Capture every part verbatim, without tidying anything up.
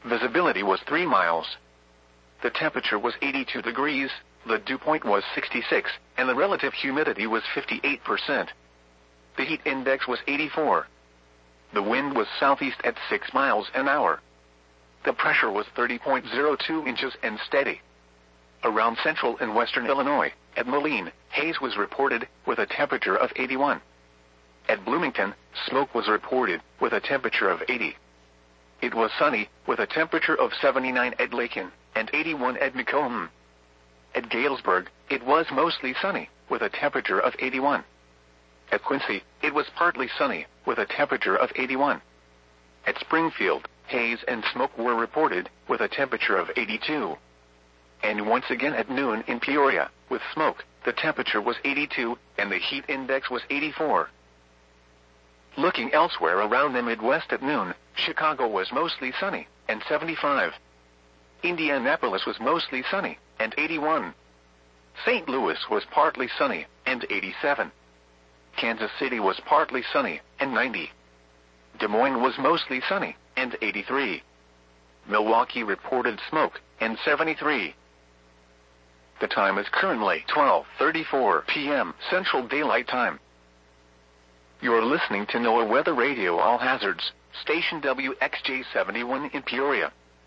Visibility was three miles. The temperature was eighty-two degrees, the dew point was sixty-six, and the relative humidity was fifty-eight percent. The heat index was eighty-four. The wind was southeast at six miles an hour. The pressure was thirty point zero two inches and steady. Around central and western Illinois, at Moline, haze was reported with a temperature of eighty-one. At Bloomington, smoke was reported with a temperature of eighty. It was sunny with a temperature of seventy-nine at Lakin and eighty-one at Macomb. At Galesburg, it was mostly sunny with a temperature of eighty-one. At Quincy, it was partly sunny with a temperature of eighty-one. At Springfield, haze and smoke were reported with a temperature of eighty-two. And once again at noon in Peoria, with smoke, the temperature was eighty-two and the heat index was eighty-four. Looking elsewhere around the Midwest at noon, Chicago was mostly sunny and seventy-five. Indianapolis was mostly sunny and eighty-one. Saint Louis was partly sunny and eighty-seven. Kansas City was partly sunny and ninety. Des Moines was mostly sunny and eighty-three. Milwaukee reported smoke and seventy-three. The time is currently twelve thirty-four p m Central Daylight Time. You're listening to NOAA Weather Radio All Hazards, station W X J seventy-one in Peoria.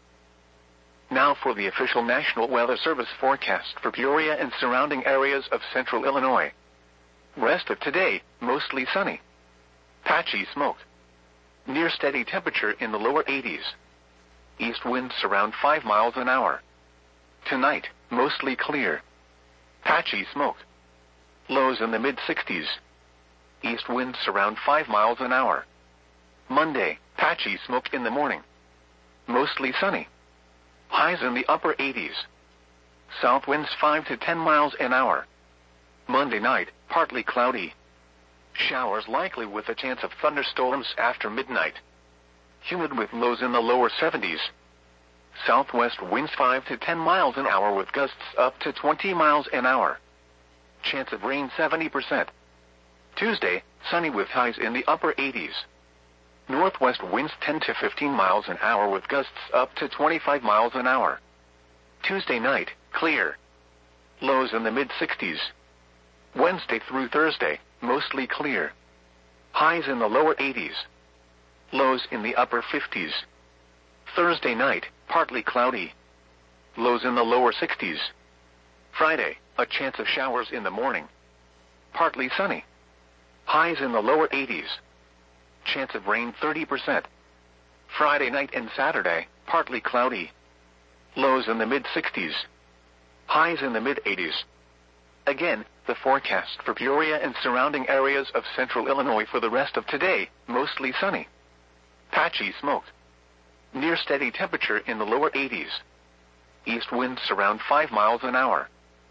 Now for the official National Weather Service forecast for Peoria and surrounding areas of central Illinois. Rest of today, mostly sunny. Patchy smoke. Near steady temperature in the lower eighties. East winds around five miles an hour. Tonight, mostly clear. Patchy smoke. Lows in the mid-sixties. East winds around five miles an hour. Monday, patchy smoke in the morning. Mostly sunny. Highs in the upper eighties. South winds five to ten miles an hour. Monday night, partly cloudy. Showers likely with a chance of thunderstorms after midnight. Humid with lows in the lower seventies. Southwest winds five to ten miles an hour with gusts up to twenty miles an hour. Chance of rain seventy percent. Tuesday, sunny with highs in the upper eighties. Northwest winds ten to fifteen miles an hour with gusts up to twenty-five miles an hour. Tuesday night, clear. Lows in the mid-sixties. Wednesday through Thursday, mostly clear. Highs in the lower eighties. Lows in the upper fifties. Thursday night, partly cloudy. Lows in the lower sixties. Friday, a chance of showers in the morning. Partly sunny. Highs in the lower eighties. Chance of rain thirty percent. Friday night and Saturday, partly cloudy. Lows in the mid-sixties. Highs in the mid-eighties. Again, the forecast for Peoria and surrounding areas of central Illinois for the rest of today, mostly sunny. Patchy smoke. Near steady temperature in the lower eighties. East winds around five miles an hour.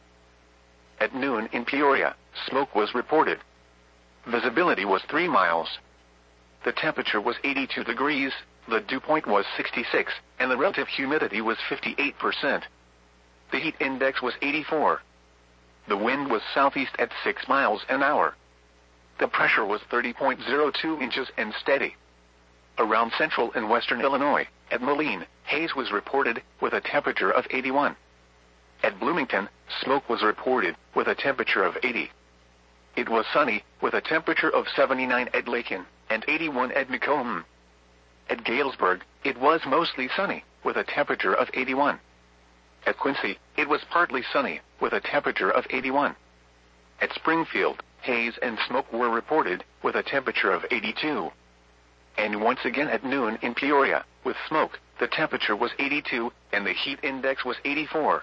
At noon in Peoria, smoke was reported. Visibility was three miles. The temperature was eighty-two degrees, the dew point was sixty-six, and the relative humidity was fifty-eight percent. The heat index was eighty-four. The wind was southeast at six miles an hour. The pressure was thirty point zero two inches and steady. Around central and western Illinois, at Moline, haze was reported with a temperature of eighty-one. At Bloomington, smoke was reported with a temperature of eighty. It was sunny with a temperature of seventy-nine at Lakin and eighty-one at Macomb. At Galesburg, it was mostly sunny with a temperature of eighty-one. At Quincy, it was partly sunny with a temperature of eighty-one. At Springfield, haze and smoke were reported with a temperature of eighty-two. And once again at noon in Peoria, with smoke, the temperature was eighty-two and the heat index was eighty-four.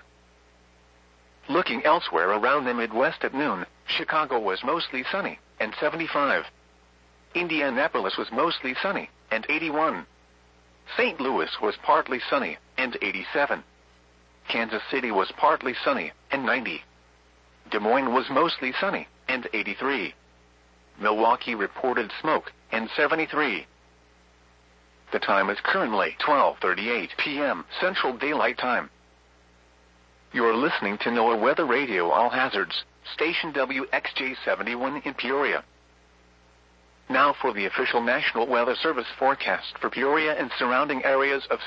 Looking elsewhere around the Midwest at noon, Chicago was mostly sunny and seventy-five. Indianapolis was mostly sunny and eighty-one. Saint Louis was partly sunny and eighty-seven. Kansas City was partly sunny and ninety. Des Moines was mostly sunny and eighty-three. Milwaukee reported smoke and seventy-three. The time is currently twelve thirty-eight p m Central Daylight Time. You're listening to NOAA Weather Radio All Hazards, station W X J seventy-one in Peoria. Now for the official National Weather Service forecast for Peoria and surrounding areas of